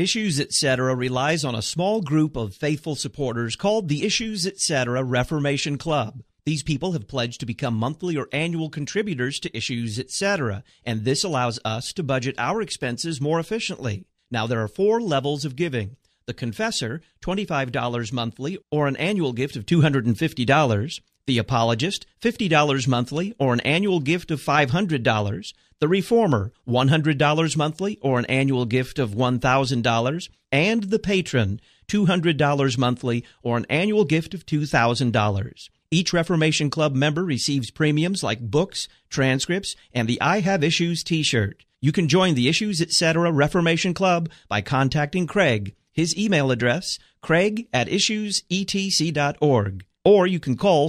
Issues Etc. relies on a small group of faithful supporters called the Issues Etc. Reformation Club. These people have pledged to become monthly or annual contributors to Issues Etc., and this allows us to budget our expenses more efficiently. Now, there are 4 levels of giving. The Confessor, $25 monthly or an annual gift of $250. The Apologist, $50 monthly or an annual gift of $500. The Reformer, $100 monthly or an annual gift of $1,000. And the Patron, $200 monthly or an annual gift of $2,000. Each Reformation Club member receives premiums like books, transcripts, and the I Have Issues t-shirt. You can join the Issues Etc. Reformation Club by contacting Craig. His email address, craig@issuesetc.org. Or you can call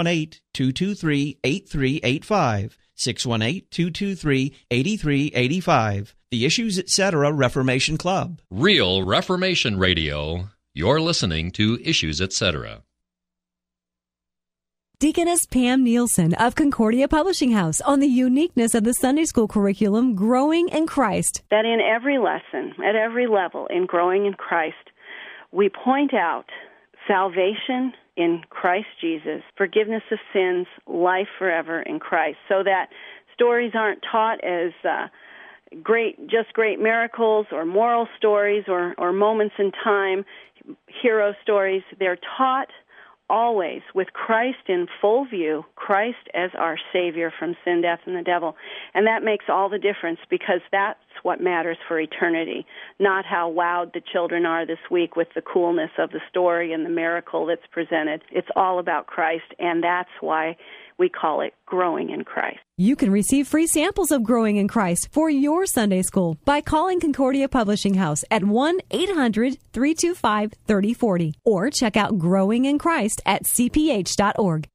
618-223-8385, 618-223-8385. The Issues Etc. Reformation Club. Real Reformation Radio. You're listening to Issues Etc. Deaconess Pam Nielsen of Concordia Publishing House on the uniqueness of the Sunday School curriculum, Growing in Christ. That in every lesson, at every level, in Growing in Christ, we point out salvation in Christ Jesus, forgiveness of sins, life forever in Christ, so that stories aren't taught as great miracles or moral stories or moments in time, hero stories. They're taught always with Christ in full view, Christ as our Savior from sin, death, and the devil. And that makes all the difference, because that's what matters for eternity, not how wowed the children are this week with the coolness of the story and the miracle that's presented. It's all about Christ, and that's why we call it Growing in Christ. You can receive free samples of Growing in Christ for your Sunday school by calling Concordia Publishing House at 1-800-325-3040 or check out Growing in Christ at cph.org.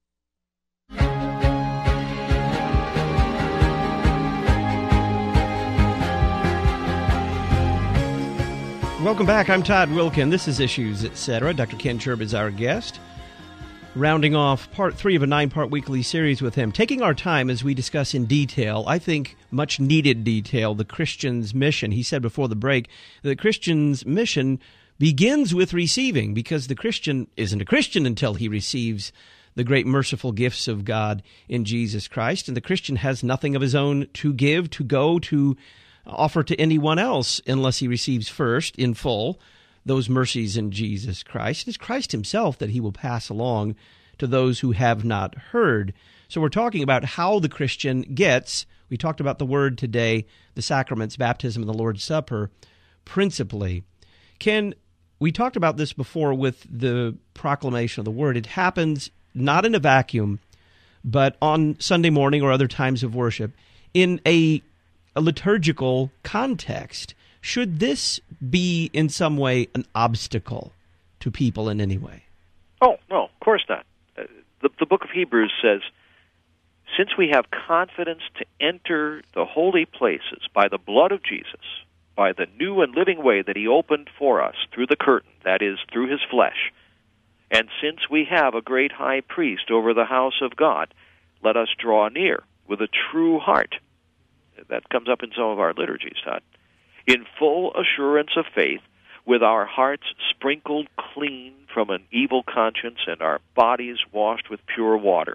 Welcome back. I'm Todd Wilkin. This is Issues Etc. Dr. Ken Sherb is our guest. Rounding off part 3 of a 9-part weekly series with him, taking our time as we discuss in detail, I think much needed detail, the Christian's mission. He said before the break, the Christian's mission begins with receiving, because the Christian isn't a Christian until he receives the great merciful gifts of God in Jesus Christ. And the Christian has nothing of his own to give, to go, to offer to anyone else unless he receives first in full those mercies in Jesus Christ. It's Christ himself that he will pass along to those who have not heard. So we're talking about how the Christian gets, we talked about the word today, the sacraments, baptism, and the Lord's Supper, principally. Ken, we talked about this before with the proclamation of the word. It happens not in a vacuum, but on Sunday morning or other times of worship in a liturgical context. Should this be in some way an obstacle to people in any way? Oh, no, of course not. The book of Hebrews says, since we have confidence to enter the holy places by the blood of Jesus, by the new and living way that he opened for us through the curtain, that is, through his flesh, and since we have a great high priest over the house of God, let us draw near with a true heart. That comes up in some of our liturgies, Todd. In full assurance of faith, with our hearts sprinkled clean from an evil conscience and our bodies washed with pure water.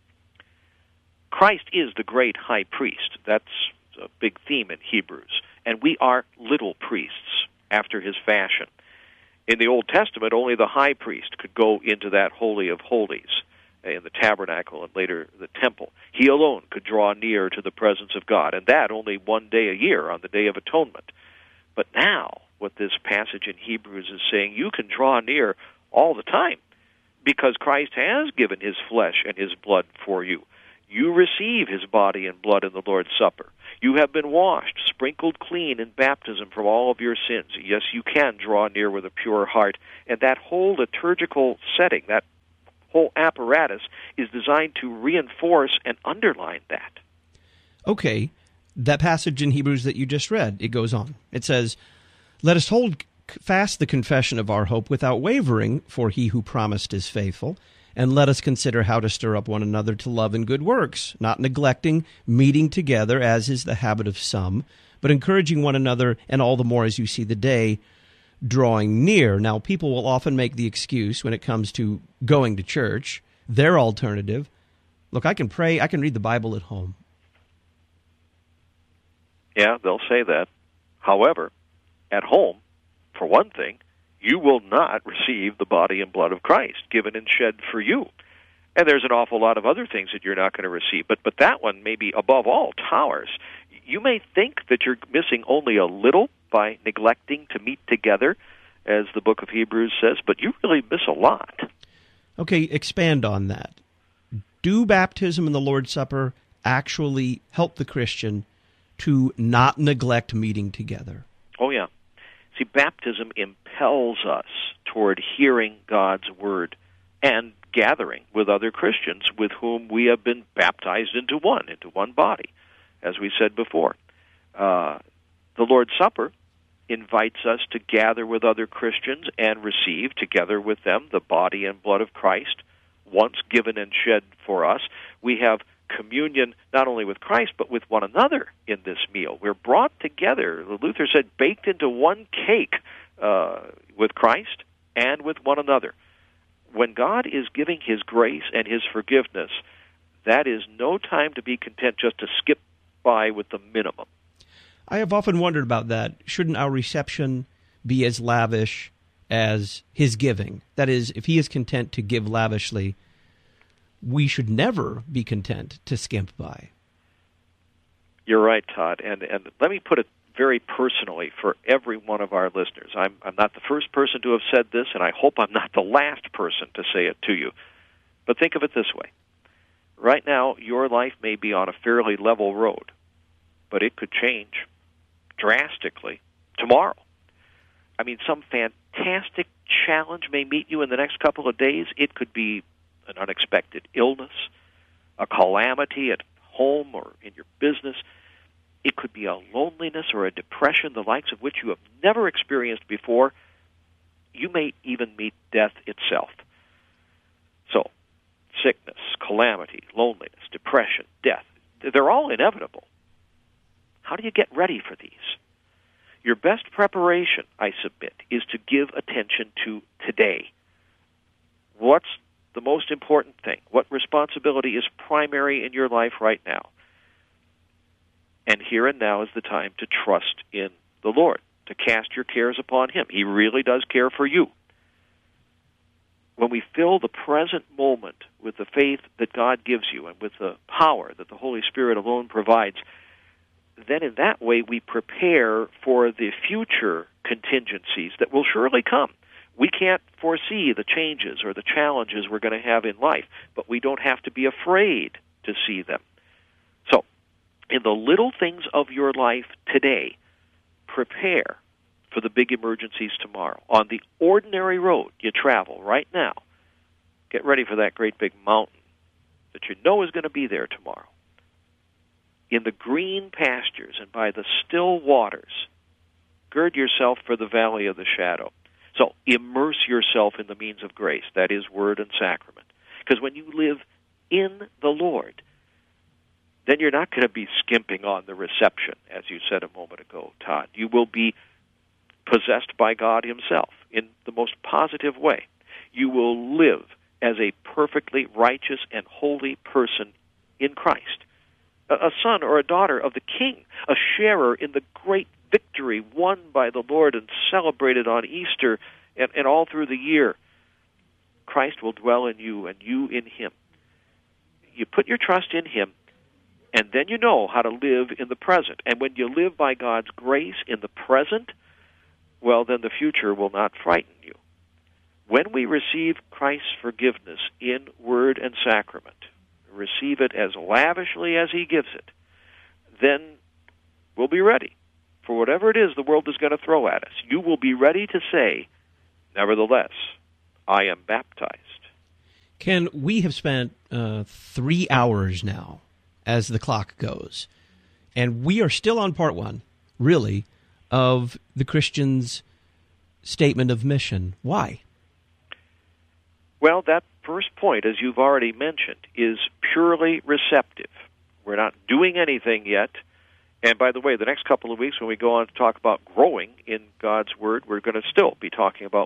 Christ is the great high priest. That's a big theme in Hebrews. And we are little priests after his fashion. In the Old Testament, only the high priest could go into that Holy of Holies in the tabernacle and later the temple. He alone could draw near to the presence of God, and that only one day a year on the Day of Atonement. But now, what this passage in Hebrews is saying, you can draw near all the time because Christ has given his flesh and his blood for you. You receive his body and blood in the Lord's Supper. You have been washed, sprinkled clean in baptism from all of your sins. Yes, you can draw near with a pure heart. And that whole liturgical setting, that whole apparatus, is designed to reinforce and underline that. Okay. That passage in Hebrews that you just read, it goes on. It says, let us hold fast the confession of our hope without wavering, for he who promised is faithful. And let us consider how to stir up one another to love and good works, not neglecting meeting together, as is the habit of some, but encouraging one another, and all the more as you see the day drawing near. Now, people will often make the excuse when it comes to going to church, their alternative, look, I can pray, I can read the Bible at home. Yeah, they'll say that. However, at home, for one thing, you will not receive the body and blood of Christ given and shed for you. And there's an awful lot of other things that you're not going to receive. But that one, maybe above all, towers. You may think that you're missing only a little by neglecting to meet together, as the book of Hebrews says, but you really miss a lot. Okay, expand on that. Do baptism and the Lord's Supper actually help the Christian to not neglect meeting together? Oh, yeah. See, baptism impels us toward hearing God's Word and gathering with other Christians with whom we have been baptized into one body, as we said before. The Lord's Supper invites us to gather with other Christians and receive together with them the body and blood of Christ, once given and shed for us. We have communion not only with Christ, but with one another in this meal. We're brought together, Luther said, baked into one cake with Christ and with one another. When God is giving His grace and His forgiveness, that is no time to be content just to skip by with the minimum. I have often wondered about that. Shouldn't our reception be as lavish as His giving? That is, if He is content to give lavishly, we should never be content to skimp by. You're right, Todd. And let me put it very personally for every one of our listeners. I'm not the first person to have said this, and I hope I'm not the last person to say it to you. But think of it this way. Right now, your life may be on a fairly level road, but it could change drastically tomorrow. I mean, some fantastic challenge may meet you in the next couple of days. It could be an unexpected illness, a calamity at home or in your business. It could be a loneliness or a depression, the likes of which you have never experienced before. You may even meet death itself. So, sickness, calamity, loneliness, depression, death, they're all inevitable. How do you get ready for these? Your best preparation, I submit, is to give attention to today. What's the most important thing? What responsibility is primary in your life right now? And here and now is the time to trust in the Lord, to cast your cares upon Him. He really does care for you. When we fill the present moment with the faith that God gives you and with the power that the Holy Spirit alone provides, then in that way we prepare for the future contingencies that will surely come. We can't foresee the changes or the challenges we're going to have in life, but we don't have to be afraid to see them. So, in the little things of your life today, prepare for the big emergencies tomorrow. On the ordinary road you travel right now, get ready for that great big mountain that you know is going to be there tomorrow. In the green pastures and by the still waters, gird yourself for the valley of the shadow. So immerse yourself in the means of grace, that is, word and sacrament. Because when you live in the Lord, then you're not going to be skimping on the reception, as you said a moment ago, Todd. You will be possessed by God Himself in the most positive way. You will live as a perfectly righteous and holy person in Christ, a son or a daughter of the King, a sharer in the great victory won by the Lord and celebrated on Easter and all through the year. Christ will dwell in you and you in Him. You put your trust in Him, and then you know how to live in the present. And when you live by God's grace in the present, well, then the future will not frighten you. When we receive Christ's forgiveness in word and sacrament, receive it as lavishly as He gives it, then we'll be ready for whatever it is the world is going to throw at us. You will be ready to say, nevertheless, I am baptized. Ken, we have spent 3 hours now as the clock goes, and we are still on part one, really, of the Christian's statement of mission. Why? Well, that first point, as you've already mentioned, is purely receptive. We're not doing anything yet. And by the way, the next couple of weeks when we go on to talk about growing in God's Word, we're going to still be talking about